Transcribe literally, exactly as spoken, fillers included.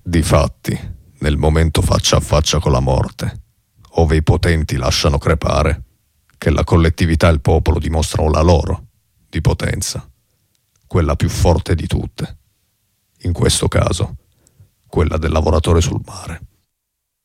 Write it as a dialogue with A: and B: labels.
A: Difatti, nel momento faccia a faccia con la morte, ove i potenti lasciano crepare, che la collettività e il popolo dimostrano la loro di potenza, quella più forte di tutte, in questo caso, quella del lavoratore sul mare.